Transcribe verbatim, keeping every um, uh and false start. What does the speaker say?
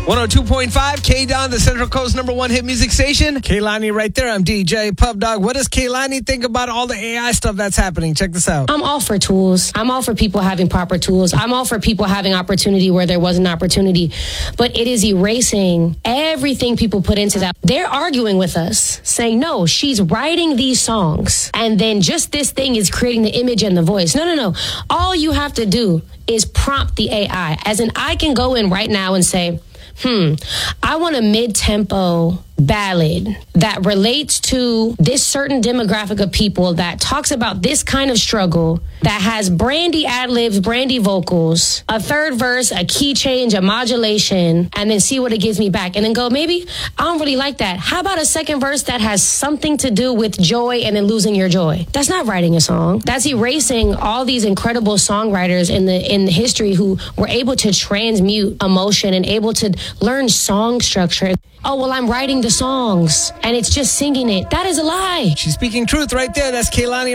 one oh two point five, K-Don, the Central Coast number one hit music station. Kehlani right there. I'm D J Pub Dog. What does Kehlani think about all the A I stuff that's happening? Check this out. I'm all for tools. I'm all for people having proper tools. I'm all for people having opportunity where there was an opportunity. But it is erasing everything people put into that. They're arguing with us, saying, no, she's writing these songs. And then just this thing is creating the image and the voice. No, no, no. All you have to do is prompt the A I. As in, I can go in right now and say, hmm, I want a mid-tempo ballad that relates to this certain demographic of people that talks about this kind of struggle, that has brandy ad-libs, brandy vocals, a third verse, a key change, a modulation, and then see what it gives me back. And then go, maybe I don't really like that. How about a second verse that has something to do with joy and then losing your joy? That's not writing a song. That's erasing all these incredible songwriters in the in history who were able to transmute emotion and able to learn song structure. Oh, well, I'm writing the songs and it's just singing it. That is a lie. She's speaking truth right there. That's Kehlani.